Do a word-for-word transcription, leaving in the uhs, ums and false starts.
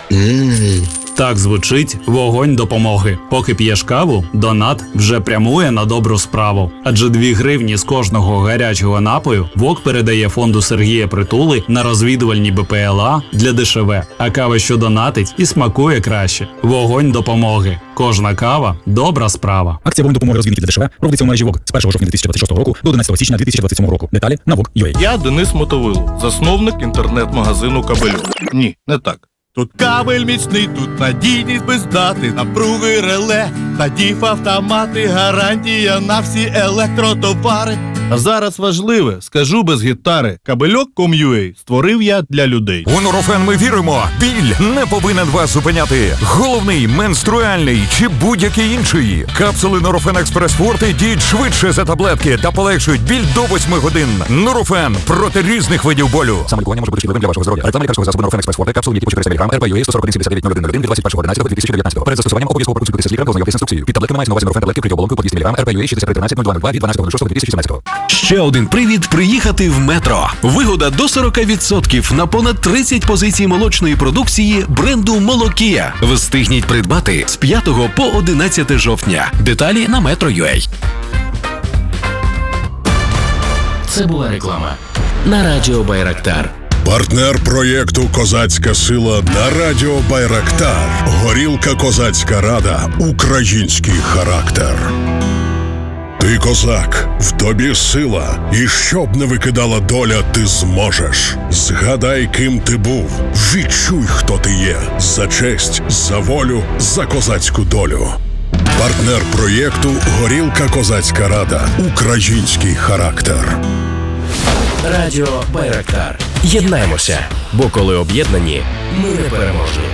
Ммм. Так звучить вогонь допомоги. Поки п'єш каву, донат вже прямує на добру справу. Адже дві гривні з кожного гарячого напою ВОК передає фонду Сергія Притули на розвідувальні Б П Л А для Д Ш В. А кава, що донатить, і смакує краще. Вогонь допомоги. Кожна кава – добра справа. Акція вогонь допомоги розвідників для Д Ш В проводиться у мережі ВОК з першого жовтня дві тисячі двадцять шостого року до одинадцятого січня дві тисячі двадцять сьомого року. Деталі на вок крапка ю а. Я Денис Мотовило, засновник інтернет-магазину «Кабельок». Ні, не так. Тут кабель міцний, тут надійність без дати, напруги реле, та діф автомати, гарантія на всі електротовари. А зараз важливе, скажу без гітари, кабельок крапка ком крапка ю а створив я для людей. У Нурофен ми віримо, біль не повинен вас зупиняти. Головний, менструальний чи будь-який інший. Капсули Нурофен Експрес Форте діють швидше за таблетки та полегшують біль до восьми годин. Нурофен проти різних видів болю. Саме лікування може бути шкідливим для вашого здоров'я. Реклама лікарського засобу Нурофен Експрес Форте, капсули, які по чотириста міліграм, Р П ю А сто сорок один сімдесят дев'ять нуль один нуль один від двадцять першого одинадцятого дві тисячі дев'ятнадцятого. Перед застосуванням обов'язково проконсультуйтеся з лікарем та ознайомтесь з інструкцією. Під таблетками мається на увазі Нурофен таблетки при оболонку по двісті міліграм, Р П ю А шістдесят три тринадцять нуль два нуль два від дванадцятого шостого дві тисячі сімнадцятого. Ще один привід приїхати в Метро. Вигода до сорок відсотків на понад тридцять позицій молочної продукції бренду Молокія. Встигніть придбати з п'ятого по одинадцяте жовтня. Деталі на метро крапка ю а. Це була реклама на радіо Байрактар. Партнер проєкту «Козацька сила» на радіо Байрактар. Горілка «Козацька рада». Український характер. Ти козак, в тобі сила, і щоб не викидала доля, ти зможеш. Згадай, ким ти був, відчуй, хто ти є. За честь, за волю, за козацьку долю. Партнер проєкту «Горілка Козацька рада». Український характер. Радіо Байрактар. Єднаємося, бо коли об'єднані, ми непереможні.